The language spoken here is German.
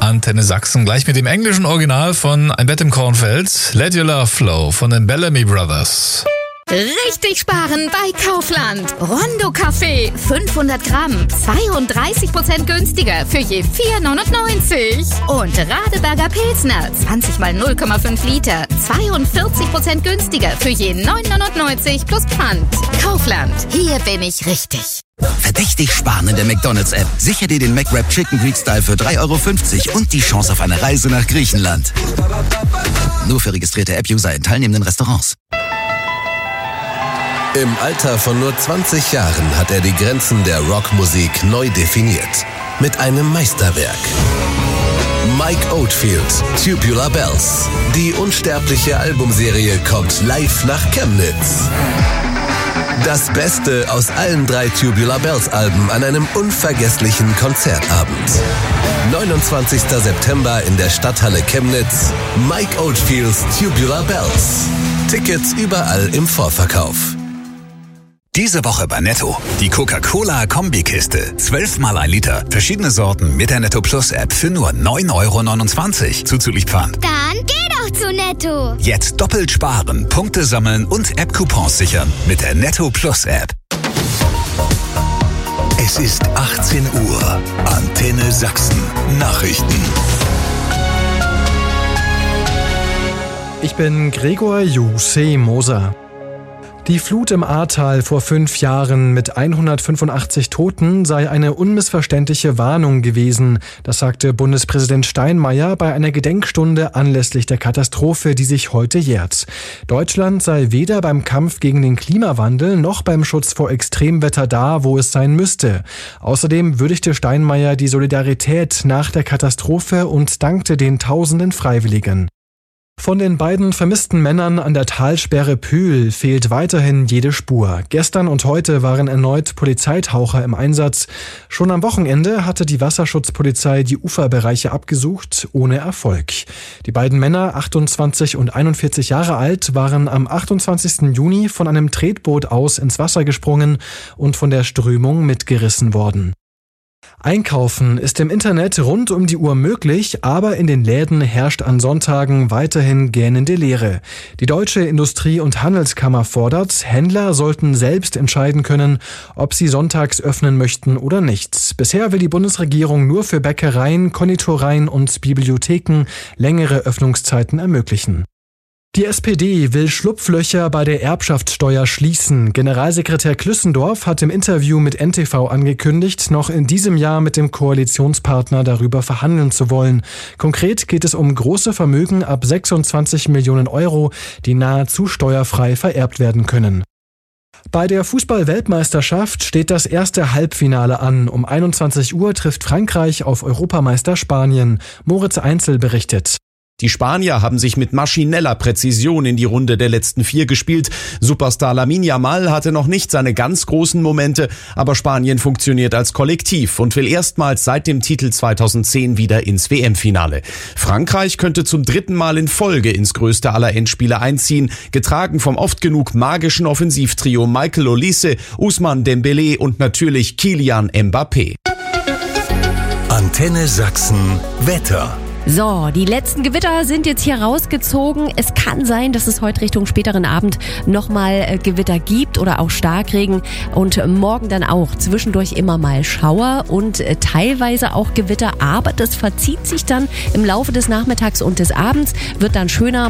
Antenne Sachsen. Gleich mit dem englischen Original von Ein Bett im Kornfeld. Let Your Love Flow von den Bellamy Brothers. Richtig sparen bei Kaufland. Rondo Kaffee 500 Gramm, 32% günstiger für je 4,99. Und Radeberger Pilsner 20 mal 0,5 Liter, 42% günstiger für je 9,99 plus Pfand. Kaufland, hier bin ich richtig. Verdächtig sparen in der McDonald's-App. Sicher dir den McWrap Chicken Greek Style für 3,50 € und die Chance auf eine Reise nach Griechenland. Nur für registrierte App-User in teilnehmenden Restaurants. Im Alter von nur 20 Jahren hat er die Grenzen der Rockmusik neu definiert. Mit einem Meisterwerk. Mike Oldfield, Tubular Bells. Die unsterbliche Albumserie kommt live nach Chemnitz. Das Beste aus allen 3 Tubular Bells Alben an einem unvergesslichen Konzertabend. 29. September in der Stadthalle Chemnitz. Mike Oldfields Tubular Bells. Tickets überall im Vorverkauf. Diese Woche bei Netto. Die Coca-Cola Kombikiste. 12 mal 1 Liter. Verschiedene Sorten mit der Netto Plus App für nur 9,29 € zuzüglich Pfand. Dann geh doch zu Netto. Jetzt doppelt sparen, Punkte sammeln und App-Coupons sichern mit der Netto Plus App. Es ist 18 Uhr. Antenne Sachsen. Nachrichten. Ich bin Gregor Jussi Moser. Die Flut im Ahrtal vor 5 Jahren mit 185 Toten sei eine unmissverständliche Warnung gewesen. Das sagte Bundespräsident Steinmeier bei einer Gedenkstunde anlässlich der Katastrophe, die sich heute jährt. Deutschland sei weder beim Kampf gegen den Klimawandel noch beim Schutz vor Extremwetter da, wo es sein müsste. Außerdem würdigte Steinmeier die Solidarität nach der Katastrophe und dankte den tausenden Freiwilligen. Von den beiden vermissten Männern an der Talsperre Pühl fehlt weiterhin jede Spur. Gestern und heute waren erneut Polizeitaucher im Einsatz. Schon am Wochenende hatte die Wasserschutzpolizei die Uferbereiche abgesucht, ohne Erfolg. Die beiden Männer, 28 und 41 Jahre alt, waren am 28. Juni von einem Tretboot aus ins Wasser gesprungen und von der Strömung mitgerissen worden. Einkaufen ist im Internet rund um die Uhr möglich, aber in den Läden herrscht an Sonntagen weiterhin gähnende Leere. Die Deutsche Industrie- und Handelskammer fordert, Händler sollten selbst entscheiden können, ob sie sonntags öffnen möchten oder nicht. Bisher will die Bundesregierung nur für Bäckereien, Konditoreien und Bibliotheken längere Öffnungszeiten ermöglichen. Die SPD will Schlupflöcher bei der Erbschaftssteuer schließen. Generalsekretär Klüssendorf hat im Interview mit NTV angekündigt, noch in diesem Jahr mit dem Koalitionspartner darüber verhandeln zu wollen. Konkret geht es um große Vermögen ab 26 Millionen €, die nahezu steuerfrei vererbt werden können. Bei der Fußball-Weltmeisterschaft steht das erste Halbfinale an. Um 21 Uhr trifft Frankreich auf Europameister Spanien. Moritz Einzel berichtet. Die Spanier haben sich mit maschineller Präzision in die Runde der letzten 4 gespielt. Superstar Lamine Yamal hatte noch nicht seine ganz großen Momente, aber Spanien funktioniert als Kollektiv und will erstmals seit dem Titel 2010 wieder ins WM-Finale. Frankreich könnte zum 3. Mal in Folge ins größte aller Endspiele einziehen, getragen vom oft genug magischen Offensivtrio Michael Olise, Ousmane Dembélé und natürlich Kylian Mbappé. Antenne Sachsen Wetter. So, die letzten Gewitter sind jetzt hier rausgezogen. Es kann sein, dass es heute Richtung späteren Abend nochmal Gewitter gibt oder auch Starkregen und morgen dann auch zwischendurch immer mal Schauer und teilweise auch Gewitter, aber das verzieht sich dann im Laufe des Nachmittags und des Abends, wird dann schöner.